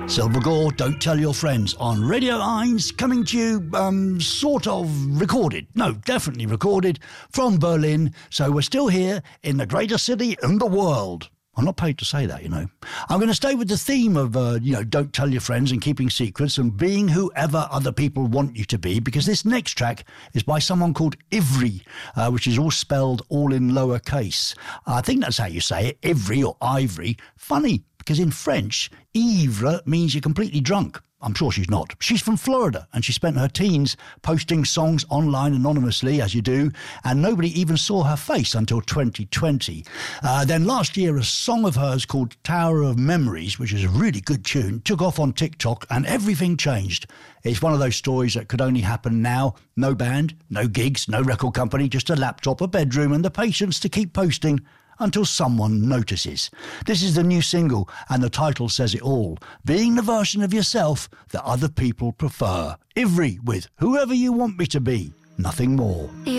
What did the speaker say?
Silver Gore, Don't Tell Your Friends on Radio 1, coming to you sort of recorded. No, definitely recorded from Berlin. So we're still here in the greatest city in the world. I'm not paid to say that, you know. I'm going to stay with the theme of, don't tell your friends and keeping secrets and being whoever other people want you to be, because this next track is by someone called Ivry, which is all spelled all in lowercase. I think that's how you say it, Ivry or Ivory. Funny, because in French, ivre means you're completely drunk. I'm sure she's not. She's from Florida, and she spent her teens posting songs online anonymously, as you do, and nobody even saw her face until 2020. Then last year, a song of hers called Tower of Memories, which is a really good tune, took off on TikTok, and everything changed. It's one of those stories that could only happen now. No band, no gigs, no record company, just a laptop, a bedroom, and the patience to keep posting until someone notices. This is the new single, and the title says it all. Being the version of yourself that other people prefer. Ivry with Whoever You Want Me to Be, Nothing More. You